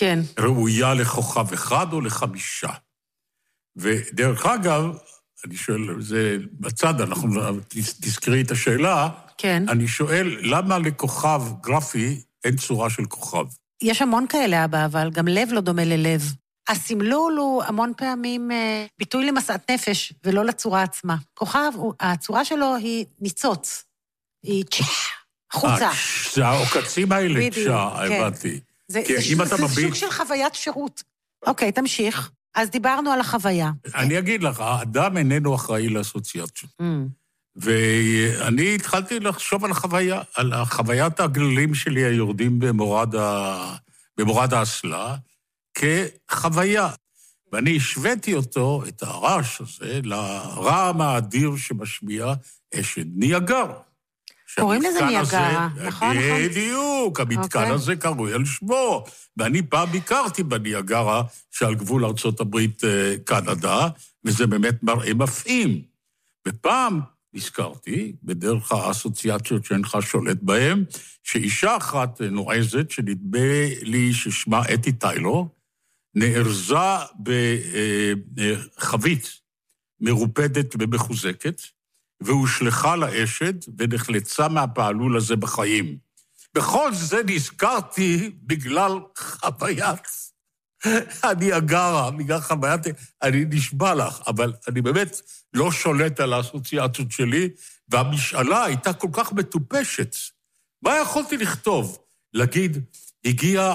כן. ראויה לכוכב אחד או ל5. ודרך אגב, אני שואל, זה בצד, אנחנו תזכרי את השאלה, כן. אני שואל, למה לכוכב גרפי אין צורה של כוכב? יש המון כאלה, אבא, אבל גם לב לא דומה ללב. הסמלול הוא המון פעמים ביטוי למשאת נפש, ולא לצורה עצמה. כוכב, הצורה שלו היא ניצוץ. היא חוצה. זה העוקצים האלה, הבנתי. זה סוג של חוויית שירות. אוקיי, תמשיך. אז דיברנו על החוויה. אני אגיד לך, האדם איננו אחראי לאסוציאציות. ואני התחלתי לחשוב על החוויה, על חוויית הגללים שלי היורדים במורד האסלה, כחוויה. ואני השוויתי אותו, את הרעש הזה, לרעם האדיר שמשמיע אשת ניאגרה. קוראים לזה ניאגרה, נכון? בדיוק, המתקן הזה קרוי על שמו. ואני פעם ביקרתי בניאגרה, שעל גבול ארצות הברית קנדה, וזה באמת מראה מפעים. ופעם נזכרתי, בדרך האסוציאציות שאינך שולט בהן, שאישה אחת נועזת, שנדמה לי ששמה אתי טיילור, נארזה בחבית מרופדת ומחוזקת, והושלכה לאשד ונחלצה מהפעלול הזה בחיים. בכל זה נזכרתי בגלל חוויית הניאגרה, בגלל חוויית, אני נשבע לך, אבל אני באמת לא שולט על האסוציאציות שלי, והמשאלה הייתה כל כך מטופשת. מה יכולתי לכתוב? להגיד, הגיע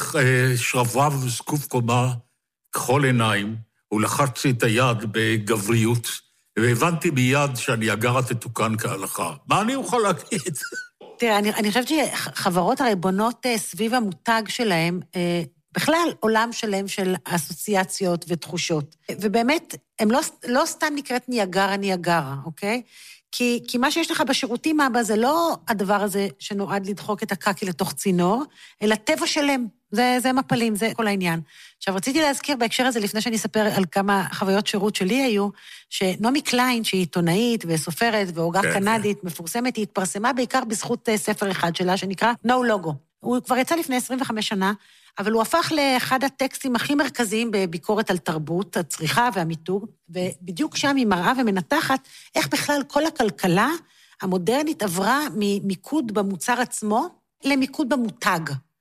שרברב וזקוף קומה, כחול עיניים, הוא לחץ את היד בגבריות, והבנתי מיד שהניאגרה תתוקן כהלכה. מה אני אוכל להגיד? תראה, אני חושבת שחברות הרי בונות סביב המותג שלהם, בכלל עולם שלהם של אסוציאציות ותחושות. ובאמת, הם לא סתם נקראת ניאגרה, אוקיי? כי מה שיש לך בשירותים, אבא, זה לא הדבר הזה שנועד לדחוק את הקקי לתוך צינור, אלא טבע שלם. זה מפלים, זה כל העניין. עכשיו, רציתי להזכיר בהקשר הזה, לפני שאני אספר על כמה חוויות שירות שלי היו, שנעמי קליין, שהיא עיתונאית וסופרת והוגה קנדית, מפורסמת, היא התפרסמה בעיקר בזכות ספר אחד שלה, שנקרא No Logo. הוא כבר יצא לפני 25 שנה, אבל הוא הפך לאחד הטקסטים הכי מרכזיים בביקורת על תרבות, הצריכה והמיתוג, ובדיוק שם היא מראה ומנתחת איך בכלל כל הכלכלה המודרנית עברה ממיקוד במוצר עצמו למיקוד במותג.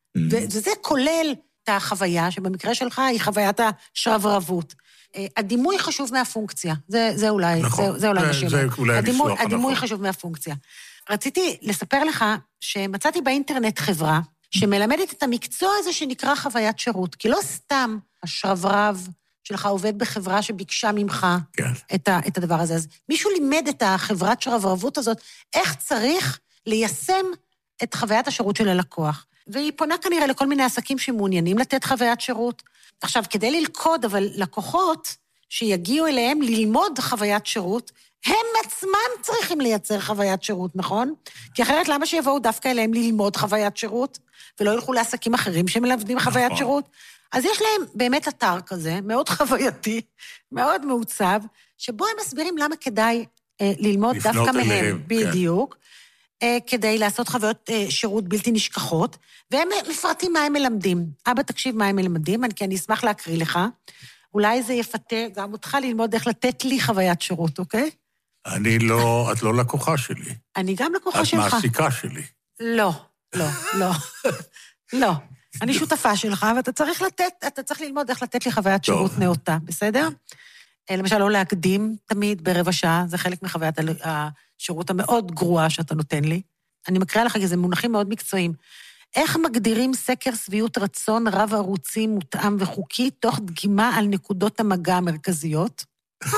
וזה כולל את החוויה, שבמקרה שלך היא חוויית השרברבות. הדימוי חשוב מהפונקציה, זה אולי נשאיר. הדימוי חשוב מהפונקציה. רציתי לספר לך שמצאתי באינטרנט חברה, שמלמדת את המקצוע הזה שנקרא חוויית שירות, כי לא סתם השרברב שלך עובד בחברה שביקשה ממך את הדבר הזה. אז מישהו לימד את החברת שרברבות הזאת, איך צריך ליישם את חוויית השירות של הלקוח. והיא פונה כנראה לכל מיני עסקים שמעוניינים לתת חוויית שירות. עכשיו, כדי ללכוד, אבל לקוחות שיגיעו אליהם ללמוד חוויית שירות, הם עצמם צריכים לייצר חוויית שירות, נכון? כי אחרת למה שיבואו דווקא אליהם ללמוד חוויית שירות, ולא ילכו לעסקים אחרים שמלמדים חוויית שירות? אז יש להם באמת אתר כזה, מאוד חווייתי, מאוד מעוצב, שבו הם מסבירים למה כדאי ללמוד דווקא מהם, בדיוק, כדי לעשות חוויות שירות בלתי נשכחות, והם מפרטים מה הם מלמדים. אבא, תקשיב מה הם מלמדים, כי אני אשמח להקריא לך. אולי זה יפתה גם אותך ללמוד איך לתת לי חוויית שירות, אוקיי? את לא לקוחה שלי. אני גם לקוחה שלך. את מעסיקה שלי. לא. לא. אני שותפה שלך, ואתה צריך ללמוד איך לתת לי חוויית שירות נאותה, בסדר? למשל, לא להקדים תמיד ברבע שעה, זה חלק מחוויית השירות המאוד גרועה שאתה נותן לי. אני מקריאה לך, כי זה מונחים מאוד מקצועיים. איך מגדירים סקר שביעות רצון רב ערוצי, מותאם וחוקי, תוך דגימה על נקודות המגע המרכזיות?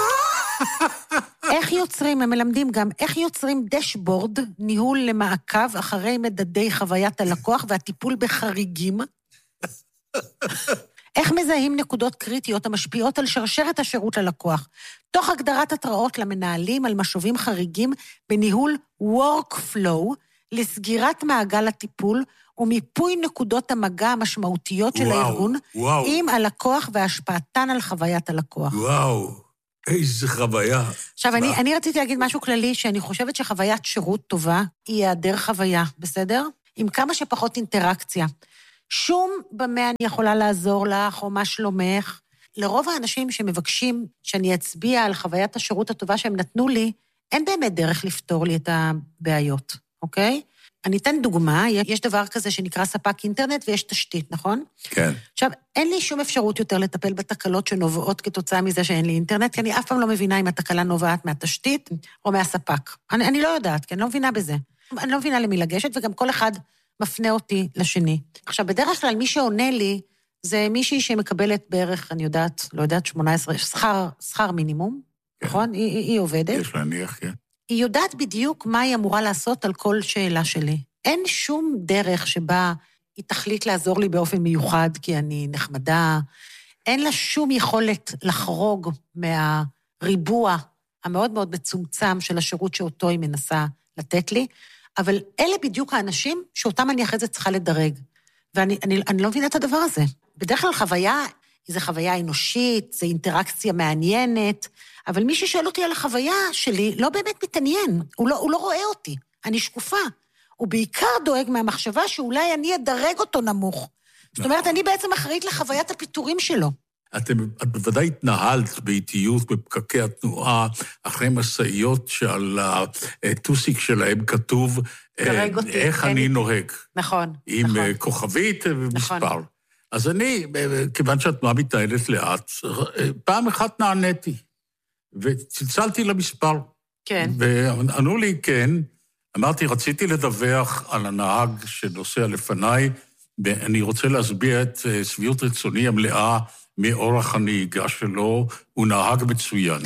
איך יוצרים, הם מלמדים גם, איך יוצרים דשבורד, ניהול למעקב אחרי מדדי חוויית הלקוח והטיפול בחריגים? איך מזהים נקודות קריטיות המשפיעות על שרשרת השירות ללקוח, תוך הגדרת התראות למנהלים על משובים חריגים בניהול workflow לסגירת מעגל הטיפול ומיפוי נקודות המגע המשמעותיות של הארגון עם הלקוח והשפעתן על חוויית הלקוח. וואו, איזה חוויה. עכשיו, אני רציתי להגיד משהו כללי, שאני חושבת שחוויית שירות טובה היא היעדר חוויה, בסדר? עם כמה שפחות אינטראקציה. שום במה אני יכולה לעזור לך, או מה שלומך. לרוב האנשים שמבקשים שאני אצביע על חוויית השירות הטובה שהם נתנו לי, אין באמת דרך לפתור לי את הבעיות, אוקיי? אני אתן דוגמה, יש דבר כזה שנקרא ספק אינטרנט ויש תשתית, נכון? כן. עכשיו, אין לי שום אפשרות יותר לטפל בתקלות שנובעות כתוצאה מזה שאין לי אינטרנט, כי אני אף פעם לא מבינה אם התקלה נובעת מהתשתית או מהספק. אני לא יודעת, כי אני לא מבינה בזה. אני לא מבינה למי לגשת, וגם כל אחד מפנה אותי לשני. עכשיו, בדרך כלל מי שעונה לי, זה מישהי שמקבלת בערך, אני יודעת, לא יודעת, 18, שכר מינימום, כן. נכון? היא עובדת. יש להניח, כן. היא יודעת בדיוק מה היא אמורה לעשות על כל שאלה שלי. אין שום דרך שבה היא תחליט לעזור לי באופן מיוחד, כי אני נחמדה. אין לה שום יכולת לחרוג מהריבוע המאוד מאוד מצומצם של השירות שאותו היא מנסה לתת לי, אבל אלה בדיוק האנשים שאותם אני אחרי זה צריכה לדרג. ואני לא מבינה את הדבר הזה. בדרך כלל חוויה, זו חוויה אנושית, זו אינטראקציה מעניינת, אבל מי ששואל אותי על החוויה שלי לא באמת מתעניין, הוא לא רואה אותי, אני שקופה. הוא בעיקר דואג מהמחשבה שאולי אני אדרג אותו נמוך. זאת אומרת, אני בעצם אחראית לחוויית הפיטורים שלו. את בוודאי התנהלת באיטיות בפקקי התנועה, אחרי מסעיות שעל הטוסיק שלהם כתוב, איך אני נוהג. נכון. עם כוכבית ומספר. אז אני, כיוון שהתנועה מתנהלת לאט, פעם אחת נעניתי, וצלצלתי למספר. כן. וענו לי כן, אמרתי, רציתי לדווח על הנהג שנוסע לפניי, ואני רוצה להסביר את שביעות רצוני המלאה מאורח הנהיגה שלו, הוא נהג מצוין.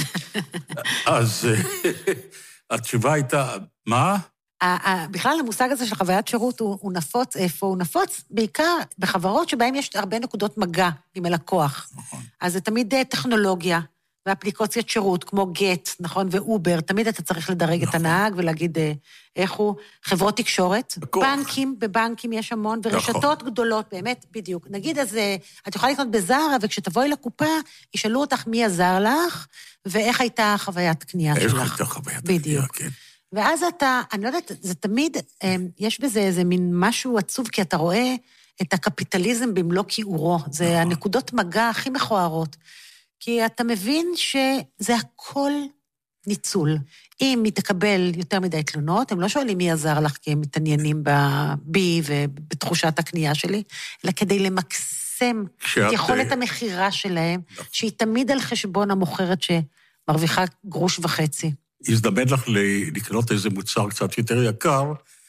אז התשובה הייתה, מה? בכלל המושג הזה של חוויית שירות הוא נפוץ, איפה הוא נפוץ? בעיקר בחברות שבהן יש הרבה נקודות מגע עם הלקוח. נכון. אז זה תמיד טכנולוגיה ואפליקציית שירות, כמו גט, נכון, ואובר, תמיד אתה צריך לדרג את הנהג ולהגיד איך הוא, חברות תקשורת, בנקים, בבנקים יש המון, ורשתות גדולות, באמת, בדיוק. נגיד, אז את יכולה לקנות בזארה, וכשתבואי לקופה, ישאלו אותך מי עזר לך, ואיך הייתה חוויית קנייה שלך. איך הייתה חוויית קנייה, כן. ואז אתה, אני לא יודעת, זה תמיד, יש בזה איזה מין משהו עצוב, כי אתה רואה את הקפיטליזם במלוא כיעורו, זה הנקודות מגע הכי מכוערות. כי אתה מבין שזה הכל ניצול. אם היא תקבל יותר מדי תלונות, הם לא שואלים מי עזר לך, כי הם מתעניינים בי ובתחושת הקנייה שלי, אלא כדי למקסם את יכולת המחירה שלהם, שהיא תמיד על חשבון המוכרת שמרוויחה 1.5 גרוש. הזדמן לך לקנות איזה מוצר קצת יותר יקר,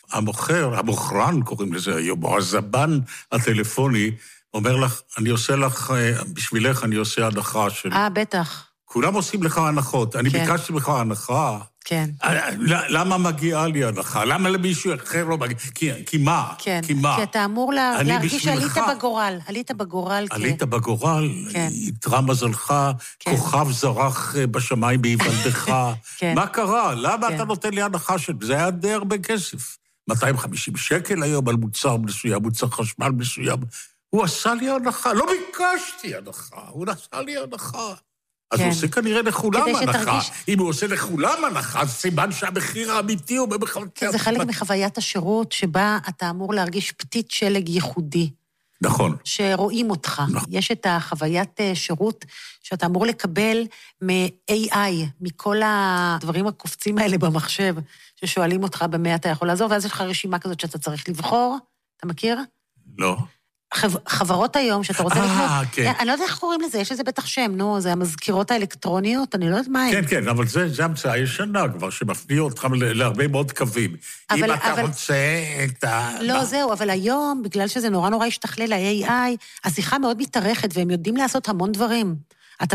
המוכרן קוראים לזה היום, או הזבן הטלפוני, אומר לך, אני עושה לך, בשבילך אני עושה הנחה של... בטח. כולם עושים לך הנחות. אני ביקשתי לך הנחה. כן. למה מגיעה לי הנחה? למה למישהו אחר לא מגיע? כי מה? כן. כי מה? כי אתה אמור להרגיש שעלית בגורל. עלית בגורל. עלית בגורל, יתרה מזלך, כוכב זרח בשמיים בהיוולדך. מה קרה? למה אתה נותן לי הנחה של... זה היה די הרבה כסף. 250 שקל היום על מוצר מסוים, מוצר חשמל מסוים. הוא עשה לי הנחה, לא ביקשתי הנחה, הוא עשה לי הנחה. אז הוא עושה כנראה לכולם הנחה. אם הוא עושה לכולם הנחה, אז סימן שהמחיר האמיתי הוא במחיר... זה חלק מחוויית השירות שבה אתה אמור להרגיש פתית שלג ייחודי. נכון. שרואים אותך. יש את החוויית שירות שאתה אמור לקבל מ-AI, מכל הדברים הקופצים האלה במחשב, ששואלים אותך במה אתה יכול לעזור, ואז יש לך רשימה כזאת שאתה צריך לבחור. אתה מכיר? לא. חברות היום, שאתה רוצה לקנות... כן. אני לא יודעת איך קוראים לזה, יש לזה בטח שם, נו, זה המזכירות האלקטרוניות, אני לא יודעת מה הם. כן, אבל זה המצאה ישנה כבר, שמפניע אותך להרבה מאוד קווים. אם אתה רוצה את ה... לא, זהו, אבל היום, בגלל שזה נורא השתכלל, ה-AI, השיחה מאוד מתארכת, והם יודעים לעשות המון דברים. אתה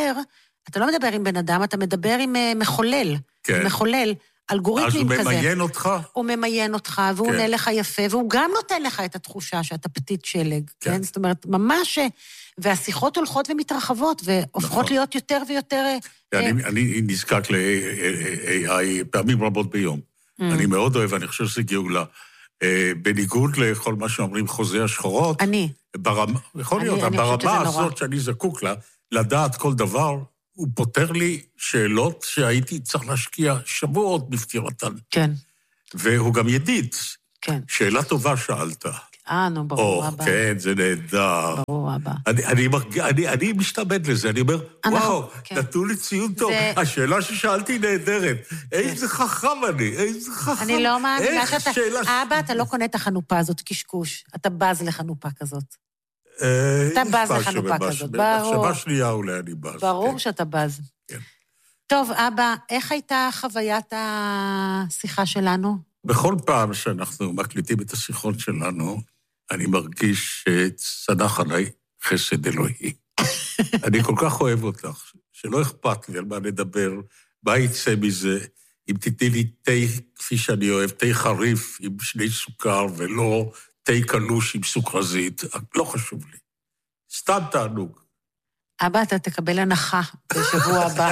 לא מדבר עם בן אדם, אתה מדבר עם מחולל. כן. מחולל. אלגוריתמים כזה. אז הוא ממיין אותך? הוא ממיין אותך, והוא עונה לך יפה, והוא גם נותן לך את התחושה שאתה פתית שלג, כן? זאת אומרת, ממש, והשיחות הולכות ומתרחבות, והופכות להיות יותר ויותר... אני נזקק ל-AI פעמים רבות ביום. אני מאוד אוהב, אני חושב שזה גאולה. בניגוד לכל מה שאומרים חוזה השחורות, יכול להיות, ברמה הזאת שאני זקוק לה, לדעת כל דבר, הוא פותר לי שאלות שהייתי צריך להשקיע שבועות בפתירתן. כן. והוא גם ידיד. כן. שאלה טובה שאלת. נו, ברור, אבא. כן, זה נהדר. ברור, אבא. אני משתמד לזה, אני אומר, וואו, נתנו לי ציון טוב. השאלה ששאלתי נהדרת. איזה חכם איזה חכם. אני לא מאמינה שאתה... אבא, אתה לא קונה את החנופה הזאת, קשקוש. אתה בז לחנופה כזאת. אתה בז לחנופה כזאת, ברור. מחשבה שנייה אולי אני בז. ברור שאתה בז. כן. טוב, אבא, איך הייתה חוויית השיחה שלנו? בכל פעם שאנחנו מקליטים את השיחות שלנו, אני מרגיש שצנח עליי חסד אלוהי. אני כל כך אוהב אותך, שלא אכפת לי על מה נדבר, מה יצא מזה, אם תתני לי תה כפי שאני אוהב, תה חריף עם 2 סוכר, ולא תה קלוש עם סוכרזית, לא חשוב לי. סתם תענוג. אבא, אתה תקבל הנחה בשבוע הבא.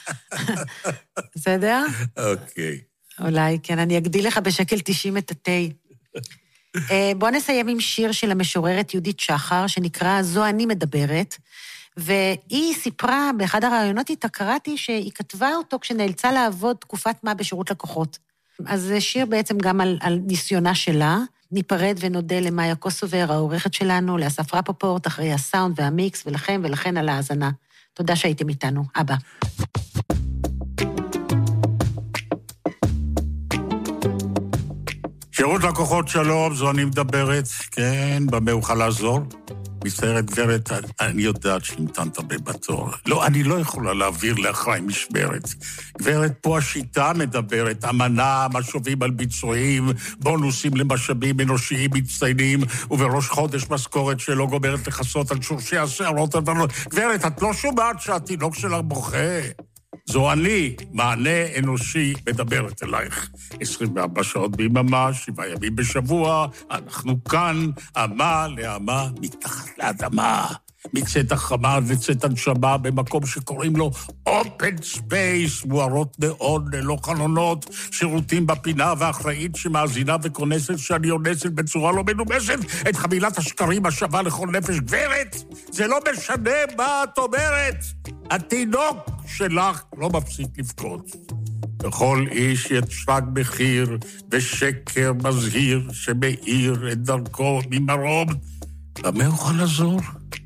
בסדר? אוקיי. אולי, כן, אני אגדיל לך בשקל 90 את התה. בוא נסיים עם שיר של המשוררת יהודית שחר, שנקרא "זו אני מדברת", והיא סיפרה, באחד הרעיונות איתה קראתי, שהיא כתבה אותו כשנאלצה לעבוד תקופת מה בשירות לקוחות. אז זה שיר בעצם גם על ניסיונה שלה. ניפרד ונודה למאיה קוסובר, העורכת שלנו, לאסף רפופורט, אחרי הסאונד והמיקס, ולכן על ההאזנה. תודה שהייתם איתנו. אבא. שירות לקוחות שלום, זו אני מדברת, כן, במה אוכל לעזור? מצטערת גברת, אני יודעת שהמתנת בתור. לא, אני לא יכולה להעביר לאחראי משמרת. גברת, פה השיטה מדברת, אמנה, משובים על ביצועים, בונוסים למשאבים אנושיים מצטיינים, ובראש חודש משכורת שלא גומרת לחסות על שורשי השערות. גברת, את לא שומעת שהתינוק שלך בוכה. זו אני, מענה אנושי, מדברת אלייך. 24 שעות ביממה, 7 ימים בשבוע, אנחנו כאן, אמה לאמה, מתחת לאדמה. מצאת החמה וצאת הנשמה במקום שקוראים לו Open Space, מוארות מאוד ללא חלונות, שירותים בפינה ואחראית שמאזינה וכונסת שאני אונסת בצורה לא מנומסת את חבילת השקרים השווה לכל נפש. גברת, זה לא משנה מה את אומרת. התינוק שלך לא מפסיק לבכות. בכל איש יצ'רג מחיר ושקר מזהיר שמאיר את דרכו ממרום. במה אוכל לעזור?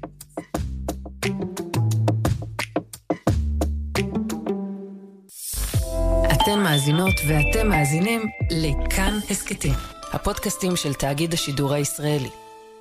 אתן מאזינות ואתם מאזינים לכאן הסקטים, הפודקאסטים של תאגיד השידור הישראלי.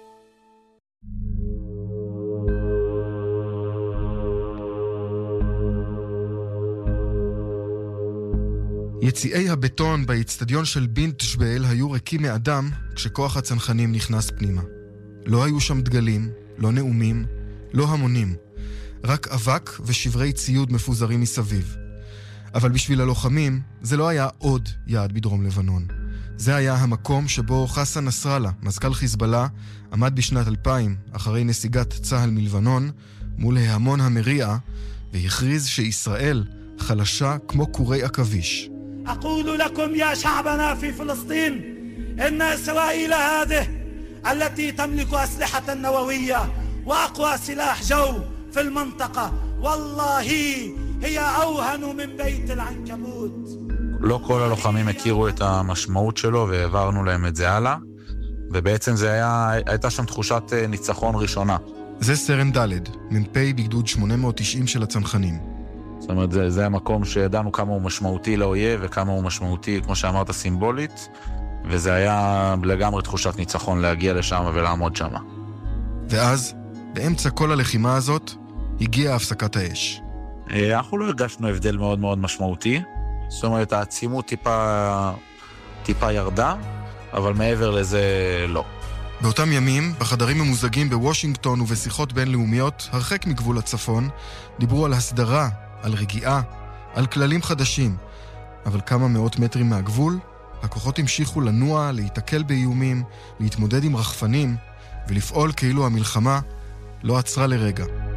יציאי הבטון באצטדיון של בינט ג'בייל היו ריקים מאדם כשכוח הצנחנים נכנס פנימה. לא היו שם דגלים, לא נאומים, לא המונים, רק אבק ושברי ציוד מפוזרים מסביב. אבל בשביל הלוחמים זה לא היה עוד יעד בדרום לבנון. זה היה המקום שבו חסן נסראללה, מזכ"ל חיזבאללה, עמד בשנת 2000 אחרי נסיגת צהל מלבנון מול ההמון המריע והכריז שישראל חלשה כמו קורי עכביש. أقول لكم يا شعبنا في فلسطين إن إسرائيل هذه التي تملك أسلحة نووية وأقوى سلاح جو في المنطقة والله هي أوهن من بيت العنكبوت. לא כל הלוחמים הכירו את המשמעות שלו והעברנו להם את זה הלאה, ובעצם הייתה שם תחושת ניצחון ראשונה. זה סרן ד' מ"פ בגדוד 890 של הצנחנים. זאת אומרת, זה המקום שידענו כמה הוא משמעותי לאויב וכמה הוא משמעותי, כמו שאמרת, סימבולית, וזה היה לגמרי תחושת ניצחון להגיע לשם ולעמוד שם. ואז, באמצע כל הלחימה הזאת, הגיעה הפסקת האש. אנחנו לא הרגשנו הבדל מאוד מאוד משמעותי, זאת אומרת, העצימות טיפה ירדה, אבל מעבר לזה לא. באותם ימים, בחדרים ממוזגים בוושינגטון ובשיחות בינלאומיות, הרחק מגבול הצפון, דיברו על הסדרה, על רגיעה, על כללים חדשים. אבל כמה מאות מטרים מהגבול, הכוחות המשיכו לנוע, להתקל באיומים, להתמודד עם רחפנים, ולפעול כאילו המלחמה לא עצרה לרגע.